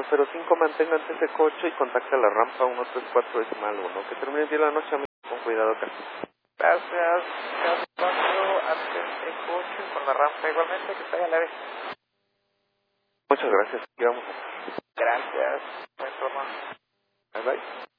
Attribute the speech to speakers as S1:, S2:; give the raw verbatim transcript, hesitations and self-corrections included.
S1: cero cinco, manténganse ese coche y contacte a la rampa uno tres cuatro decimal uno. Que termine bien la noche, amigo, con cuidado acá. Gracias, cuatro, ante el coche con la rampa igualmente, que está leve. Muchas gracias, aquí vamos. Gracias, buen toma. Bye bye.